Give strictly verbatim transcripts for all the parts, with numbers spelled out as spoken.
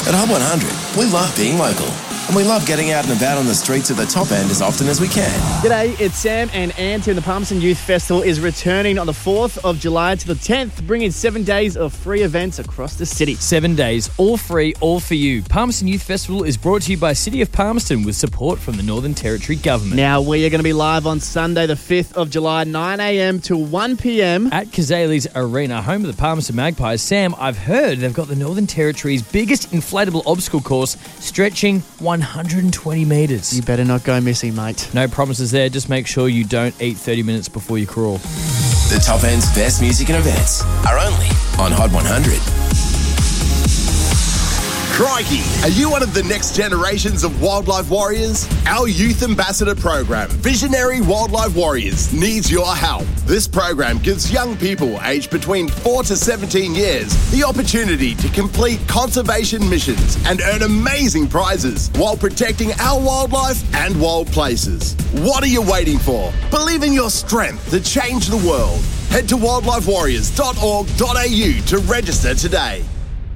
At Hub one hundred, we love being local. And we love getting out and about on the streets of the top end as often as we can. G'day, it's Sam and Ant here, and the Palmerston Youth Festival is returning on the fourth of July to the tenth, bringing seven days of free events across the city. Seven days, all free, all for you. Palmerston Youth Festival is brought to you by City of Palmerston with support from the Northern Territory Government. Now, we are going to be live on Sunday, the fifth of July, nine a.m. to one p.m. at Kazali's Arena, home of the Palmerston Magpies. Sam, I've heard they've got the Northern Territory's biggest inflatable obstacle course, stretching one hundred twenty metres. You better not go missing, mate. No promises there, just make sure you don't eat thirty minutes before you crawl. The top end's best music and events are only on Hot one hundred. Crikey! Are you one of the next generations of wildlife warriors? Our Youth Ambassador program, Visionary Wildlife Warriors, needs your help. This program gives young people aged between four to seventeen years the opportunity to complete conservation missions and earn amazing prizes while protecting our wildlife and wild places. What are you waiting for? Believe in your strength to change the world. Head to wildlife warriors dot org dot a u to register today.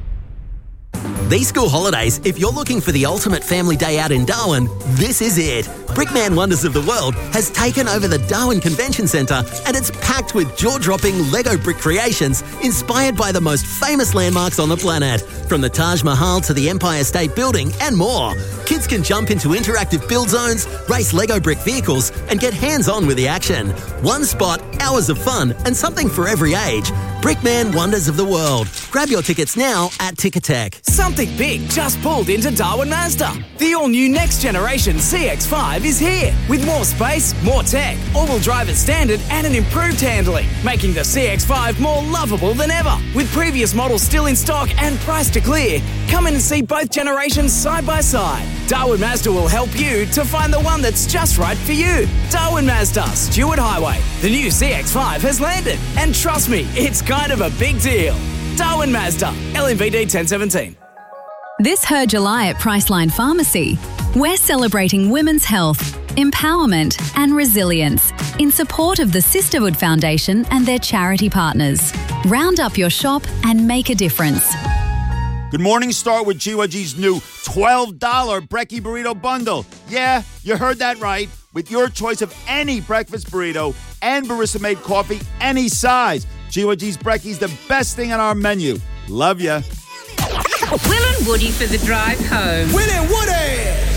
These school holidays, if you're looking for the ultimate family day out in Darwin, this is it. Brickman Wonders of the World has taken over the Darwin Convention Centre, and it's packed with jaw-dropping Lego brick creations inspired by the most famous landmarks on the planet, from the Taj Mahal to the Empire State Building and more. Kids can jump into interactive build zones, race Lego brick vehicles, and get hands-on with the action. One spot, hours of fun, and something for every age. Brickman Wonders of the World. Grab your tickets now at Ticketek. Something big just pulled into Darwin Mazda. The all-new next generation C X five is here with more space, more tech, all-wheel drive as standard and an improved handling, making the C X five more lovable than ever. With previous models still in stock and priced to clear, come in and see both generations side by side. Darwin Mazda will help you to find the one that's just right for you. Darwin Mazda, Stewart Highway. The new C X five has landed, and trust me, it's kind of a big deal. Darwin Mazda, L M V D ten seventeen. This Her July at Priceline Pharmacy, we're celebrating women's health, empowerment and resilience in support of the Sisterhood Foundation and their charity partners. Round up your shop and make a difference. Good morning, start with G Y G's new twelve dollars Brekkie Burrito Bundle. Yeah, you heard that right. With your choice of any breakfast burrito and barista-made coffee, any size. G Y G's Brekkie's the best thing on our menu. Love ya. Will and Woody for the drive home. Will and Woody!